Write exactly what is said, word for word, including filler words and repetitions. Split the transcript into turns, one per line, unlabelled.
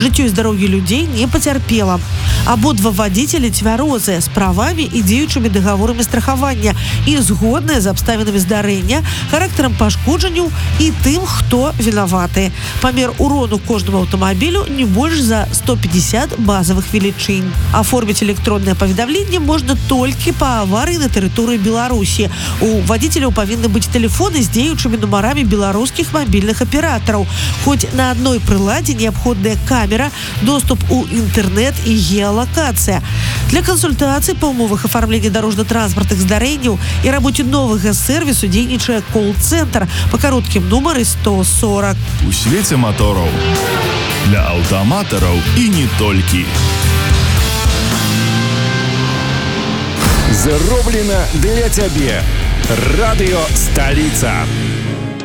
Жыццё і здароўе людзей не пацярпела. Абодва вадзіцелі цвярозыя, з правамі і дзеючымі дагаворамі страхавання і згодныя з абставінамі здарэння, характарам пашкоджанняў і тым, хто вінаваты. Памер урону кожнаму аўтамабілю не больш за сто пятьдесят базавых велічынь. Аформіць электроннае паведамленне можна толькі па аварыі на тэрыторыі Беларусі. У вадзіцеляў павінны быць тэлефоны з дзеючымі нумарамі беларускіх мабільных аператараў. Хоць на адной прыладзе неабходная камера, доступ у інтэрнэт і геалакацыя. Для кансультацый па умовах афармлення дарожна-транспартных здарэнняў і рабоце новага сэрвісу дзейнічае кол-цэнтр па кароткім нумары сто сорок.
У свеце матораў. Для аўтаматараў і не толькі.
Зроблена для цябе. Радыё Сталіца.